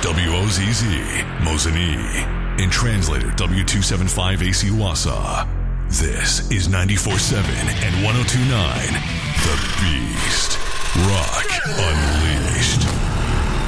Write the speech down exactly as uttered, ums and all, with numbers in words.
W O Z Z, Mosinee. And translator W two seventy-five A C Wausau. This is ninety-four point seven and one oh two point nine The Beat.